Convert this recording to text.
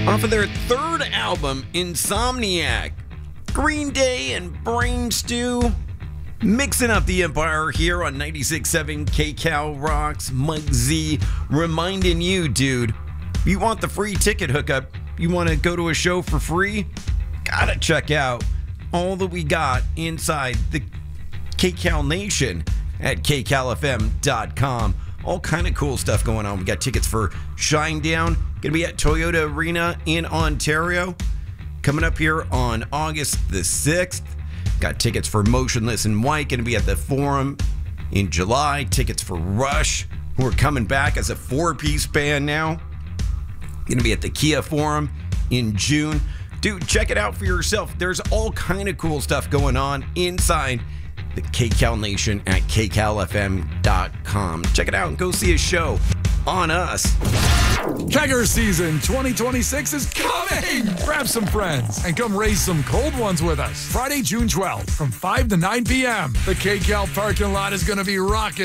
Off of their third album, Insomniac, Green Day and Brain Stew, mixing up the empire here on 96.7 KCal Rocks. Mike Z reminding you, dude, if you want the free ticket hookup, you want to go to a show for free, gotta check out all that we got inside the KCal Nation at kcalfm.com. All kind of cool stuff going on. We got tickets for Shinedown, gonna be at Toyota Arena in Ontario, coming up here on August the 6th. Got tickets for Motionless in White, gonna be at the Forum in July. Tickets for Rush, who are coming back as a 4-piece band now, gonna be at the Kia Forum in June. Dude, check it out for yourself. There's all kind of cool stuff going on inside the KCal Nation at kcalfm.com. Check it out and go see a show on us. Kegger season 2026 is coming! Grab some friends and come raise some cold ones with us. Friday, June 12th from 5 to 9 p.m. The KCal parking lot is going to be rocking.